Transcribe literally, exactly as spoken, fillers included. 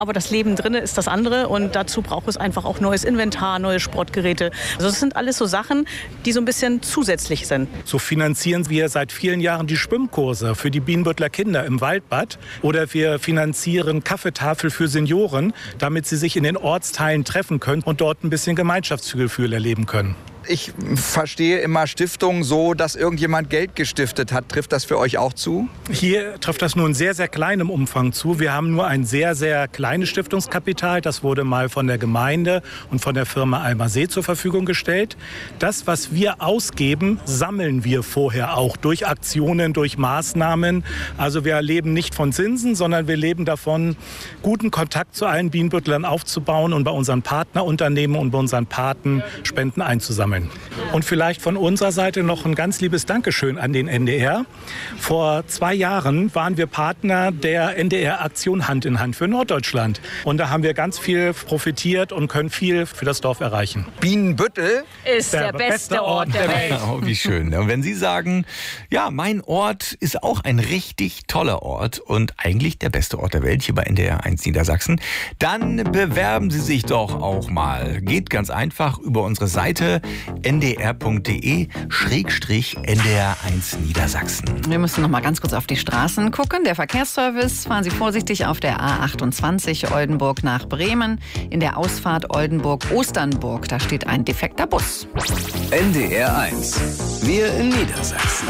Aber das Leben drinne ist das andere und dazu braucht es einfach auch neues Inventar, neue Sportgeräte. Also das sind alles so Sachen, die so ein bisschen zusätzlich sind. So finanzieren wir seit vielen Jahren die Schwimmkurse für die Bienenbütteler Kinder im Waldbad. Oder wir finanzieren Kaffeetafel für Senioren, damit sie sich in den Ortsteilen treffen können und dort ein bisschen Gemeinschaftsgefühl erleben können. Ich verstehe immer Stiftungen so, dass irgendjemand Geld gestiftet hat. Trifft das für euch auch zu? Hier trifft das nur in sehr, sehr kleinem Umfang zu. Wir haben nur ein sehr, sehr kleines Stiftungskapital. Das wurde mal von der Gemeinde und von der Firma Alma See zur Verfügung gestellt. Das, was wir ausgeben, sammeln wir vorher auch durch Aktionen, durch Maßnahmen. Also wir leben nicht von Zinsen, sondern wir leben davon, guten Kontakt zu allen Bienenbüttlern aufzubauen und bei unseren Partnerunternehmen und bei unseren Paten Spenden einzusammeln. Und vielleicht von unserer Seite noch ein ganz liebes Dankeschön an den N D R. Vor zwei Jahren waren wir Partner der N D R-Aktion Hand in Hand für Norddeutschland. Und da haben wir ganz viel profitiert und können viel für das Dorf erreichen. Bienenbüttel ist der, der beste Ort der Welt. Oh, wie schön. Und wenn Sie sagen, ja, mein Ort ist auch ein richtig toller Ort und eigentlich der beste Ort der Welt hier bei N D R eins Niedersachsen, dann bewerben Sie sich doch auch mal. Geht ganz einfach über unsere Seite n d r punkt d e schrägstrich N D R eins Niedersachsen. Wir müssen noch mal ganz kurz auf die Straßen gucken. Der Verkehrsservice, fahren Sie vorsichtig auf der A achtundzwanzig Oldenburg nach Bremen. In der Ausfahrt Oldenburg-Osternburg, da steht ein defekter Bus. N D R eins. Wir in Niedersachsen.